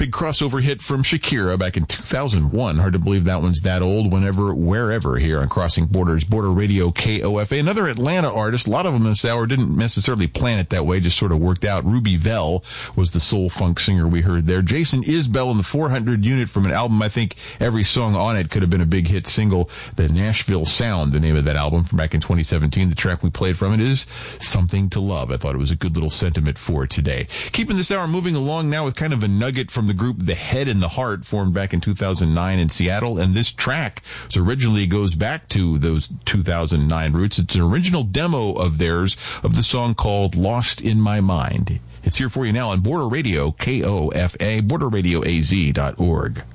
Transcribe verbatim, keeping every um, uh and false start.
Big crossover hit from Shakira back in two thousand one. Hard to believe that one's that old. Whenever, wherever here on Crossing Borders, Border Radio K O F A. Another Atlanta artist. A lot of them this hour didn't necessarily plan it that way, just sort of worked out. Ruby Vell was the soul funk singer we heard there. Jason Isbell in the four hundred unit from an album. I think every song on it could have been a big hit single. The Nashville Sound, the name of that album from back in twenty seventeen. The track we played from it is Something to Love. I thought it was a good little sentiment for today. Keeping this hour moving along now with kind of a nugget from the group The Head and the Heart, formed back in two thousand nine in Seattle. And this track so originally goes back to those two thousand nine roots. It's an original demo of theirs of the song called Lost in My Mind. It's here for you now on Border Radio K O F A, border radio A Z dot org.